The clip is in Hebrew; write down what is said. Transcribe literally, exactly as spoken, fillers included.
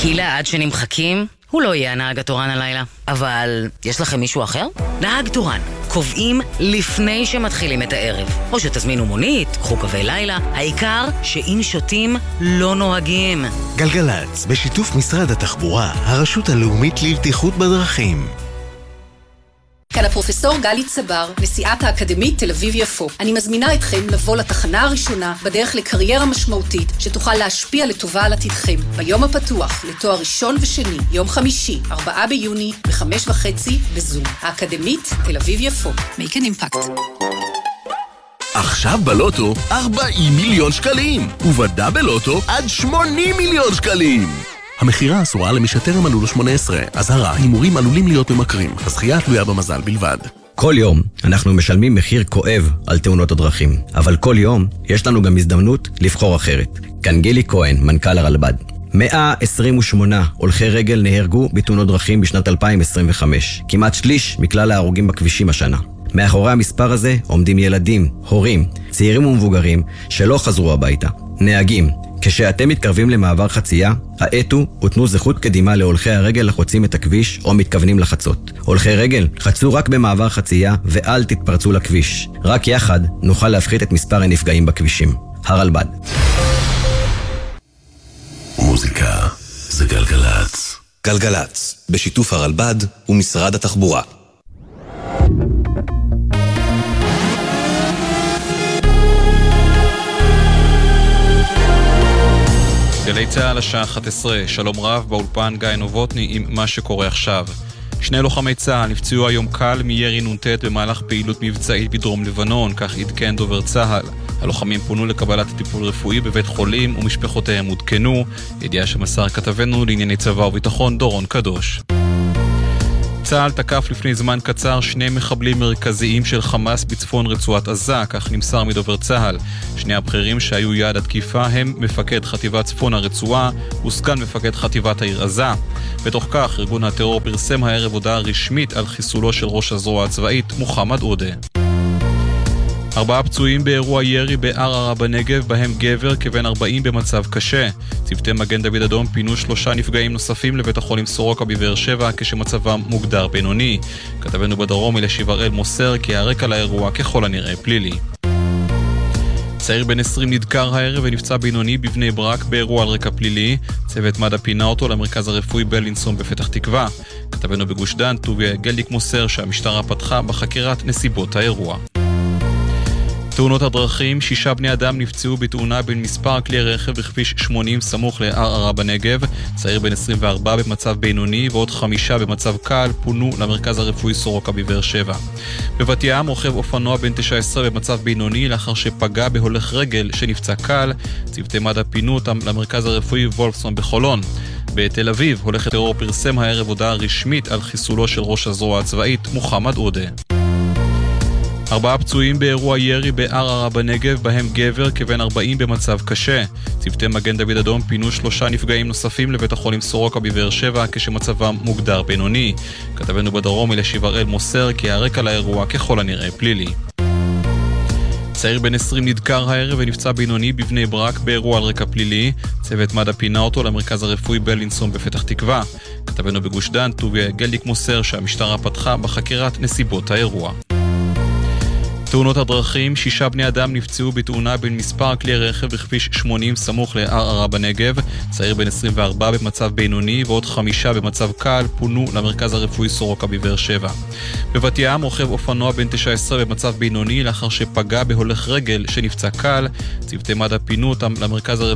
כי לעד שנמחקים, הוא לא יהיה הנהג התורן הלילה. אבל יש לכם מישהו אחר? נהג תורן. קובעים לפני שמתחילים את הערב. או שתזמינו מונית, קחו קווי לילה. העיקר שאם שותים, לא נוהגים. גלגלץ, בשיתוף משרד התחבורה, הרשות הלאומית לבטיחות בדרכים. כאן הפרופסור גלי צבר, נשיאת האקדמית תל אביב יפו. אני מזמינה אתכם לבוא לתחנה הראשונה בדרך לקריירה משמעותית שתוכל להשפיע לטובה על עתידכם. ביום הפתוח לתואר ראשון ושני, יום חמישי, ארבעה ביוני, בחמש וחצי, בזום. האקדמית תל אביב יפו. Make an impact. עכשיו בלוטו ארבעים מיליון שקלים, ובדאבל לוטו עד שמונים מיליון שקלים. המחירה אסורה למי שטרם מלאו לו שמונה עשרה. אזהרה, הימורים עלולים להיות ממכרים. הזכייה תלויה במזל בלבד. כל יום אנחנו משלמים מחיר כואב על תאונות הדרכים, אבל כל יום יש לנו גם הזדמנות לבחור אחרת. כאן גילי כהן, מנכ"ל הרלב"ד. מאה עשרים ושמונה הולכי רגל נהרגו בתאונות דרכים בשנת אלפיים עשרים וחמש, כמעט שליש מכלל ההרוגים בכבישים השנה. מאחורי המספר הזה עומדים ילדים, הורים, צעירים ומבוגרים שלא חזרו הביתה. נהגים, כשאתם מתקרבים למעבר חצייה, האטו ותנו זכות קדימה להולכי הרגל לחוצים את הכביש או מתכוונים לחצות. הולכי רגל, חצו רק במעבר חצייה ואל תתפרצו לכביש. רק יחד נוכל להפחית את מספר הנפגעים בכבישים. הרלב"ד. מוזיקה זה גלגלץ. גלגלץ, בשיתוף הרלב"ד ומשרד התחבורה. גלי צהל השעה אחת עשרה, שלום רב, באולפן גיא נובוטני עם מה שקורה עכשיו. שני לוחמי צהל נפצעו היום קל מירי נ"ט במהלך פעילות מבצעית בדרום לבנון, כך עדכן דובר צהל. הלוחמים פונו לקבלת טיפול רפואי בבית חולים ומשפחותיהם עודכנו, ידיעה שמסר כתבנו לענייני צבא וביטחון דורון קדוש. צהל תקף לפני זמן קצר שני מחבלים מרכזיים של חמאס בצפון רצועת עזה, כך נמסר מדובר צהל. שני הבכירים שהיו יעד התקיפה הם מפקד חטיבת צפון הרצועה וסגן מפקד חטיבת העיר עזה. בתוך כך, ארגון הטרור פרסם הערב הודעה רשמית על חיסולו של ראש הזרוע הצבאית מוחמד עודה. ארבעה פצועים באירוע ירי בערערה בנגב, בהם גבר כבן ארבעים במצב קשה. צוותי מגן דוד אדום פינו שלושה נפגעים נוספים לבית החולים סורוקה בבאר שבע כשמצבם מוגדר בינוני. כתבנו בדרום אלישיב הראל מוסר כי הרקע לאירוע ככל הנראה פלילי. צעיר בן עשרים נדקר הערב ונפצע בינוני בבני ברק באירוע על רקע פלילי. צוות מד"א פינה אותו למרכז הרפואי בלינסון בפתח תקווה. כתבנו בגוש דן טוביה גלדיק מוסר שהמשטרה פתחה בחקירת נסיבות האירוע. תאונות הדרכים, שישה בני אדם נפצעו בתאונה בין מספר כלי רכב בכביש שמונים סמוך לערערה בנגב. צעיר בן עשרים וארבע במצב בינוני ועוד חמישה במצב קל פונו למרכז הרפואי סורוקה בבאר שבע. בבת ים רוכב אופנוע בן תשע עשרה במצב בינוני לאחר שפגע בהולך רגל שנפצע קל. צוותי מד"א פינו אותם למרכז הרפואי וולפסון בחולון. בתל אביב הולך הטרור פרסם הערב הודעה רשמית על חיסולו של ראש הזרוע הצבאית מוחמד עודה. ארבעה פצועים באירוע ירי בערערה בנגב, בהם גבר כבן ארבעים במצב קשה. צוותי מגן דוד אדום פינו שלושה נפגעים נוספים לבית החולים סורוקה בבאר שבע כשמצבם מוגדר בינוני. כתבנו בדרום אלישיב הראל מוסר כי הרקע לאירוע ככל הנראה פלילי. צעיר בן עשרים נדקר הערב ונפצע בינוני בבני ברק באירוע על רקע פלילי. צוות מד"א פינה אותו למרכז הרפואי בלינסון בפתח תקווה. כתבנו בגוש דן טוביה גלדיק מוסר שהמשטרה פתחה בחקירת נסיבות האירוע. תאונות הדרכים, שישה בני אדם נפצעו בתאונה בין מספר כלי רכב בכביש שמונים סמוך לערערה בנגב. צעיר בן עשרים וארבע במצב בינוני ועוד חמישה במצב קל פונו למרכז הרפואי סורוקה בבאר שבע. בבת ים רוכב אופנוע בן תשע עשרה במצב בינוני לאחר שפגע בהולך רגל שנפצע קל. צוותי מד"א פינו אותם למרכז הרפואי